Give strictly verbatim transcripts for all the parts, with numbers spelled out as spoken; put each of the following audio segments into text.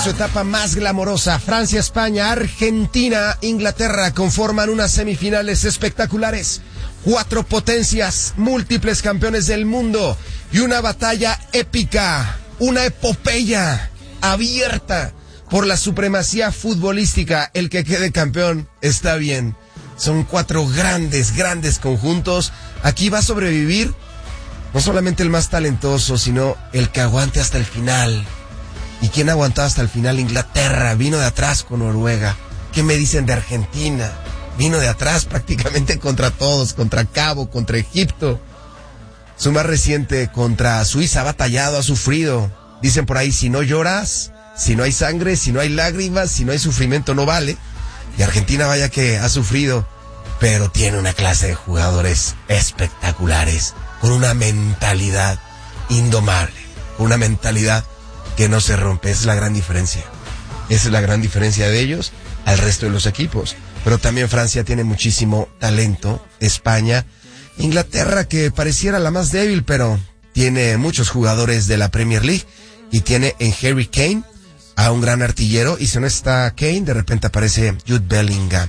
su etapa más glamorosa. Francia, España, Argentina, Inglaterra conforman unas semifinales espectaculares. Cuatro potencias, múltiples campeones del mundo y una batalla épica, una epopeya abierta por la supremacía futbolística. El que quede campeón está bien. Son cuatro grandes, grandes conjuntos. Aquí va a sobrevivir no solamente el más talentoso, sino el que aguante hasta el final. ¿Y quién aguantó hasta el final? Inglaterra, vino de atrás con Noruega. ¿Qué me dicen de Argentina? Vino de atrás prácticamente contra todos, contra Cabo, contra Egipto. Su más reciente contra Suiza ha batallado, ha sufrido. Dicen por ahí, si no lloras, si no hay sangre, si no hay lágrimas, si no hay sufrimiento, no vale. Y Argentina vaya que ha sufrido, pero tiene una clase de jugadores espectaculares, con una mentalidad indomable, con una mentalidad que no se rompe. Esa es la gran diferencia. Esa es la gran diferencia de ellos al resto de los equipos. Pero también Francia tiene muchísimo talento, España, Inglaterra, que pareciera la más débil, pero tiene muchos jugadores de la Premier League y tiene en Harry Kane a un gran artillero, y si no está Kane, de repente aparece Jude Bellingham.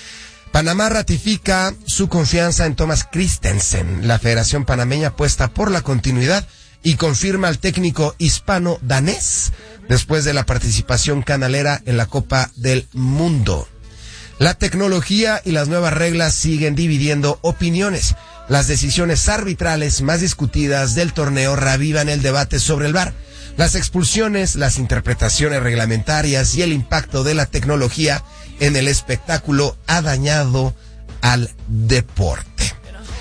Panamá ratifica su confianza en Thomas Christensen. La Federación Panameña apuesta por la continuidad y confirma al técnico hispano-danés después de la participación canalera en la Copa del Mundo. La tecnología y las nuevas reglas siguen dividiendo opiniones. Las decisiones arbitrales más discutidas del torneo reavivan el debate sobre el V A R. Las expulsiones, las interpretaciones reglamentarias y el impacto de la tecnología en el espectáculo ha dañado al deporte.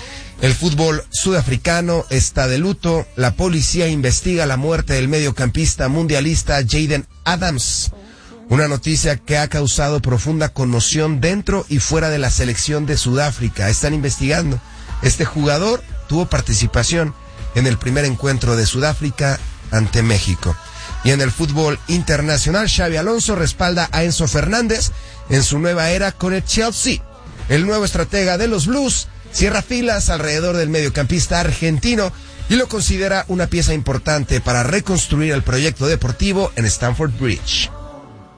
El fútbol sudafricano está de luto. La policía investiga la muerte del mediocampista mundialista Jayden Adams. Una noticia que ha causado profunda conmoción dentro y fuera de la selección de Sudáfrica. Están investigando. Este jugador tuvo participación en el primer encuentro de Sudáfrica ante México. Y en el fútbol internacional, Xabi Alonso respalda a Enzo Fernández en su nueva era con el Chelsea. El nuevo estratega de los Blues cierra filas alrededor del mediocampista argentino y lo considera una pieza importante para reconstruir el proyecto deportivo en Stamford Bridge.